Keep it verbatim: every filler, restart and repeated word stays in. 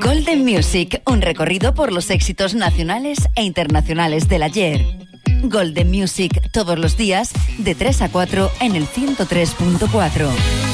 Golden Music, un recorrido por los éxitos nacionales e internacionales del ayer. Golden Music, todos los días, de tres a cuatro en el ciento tres punto cuatro.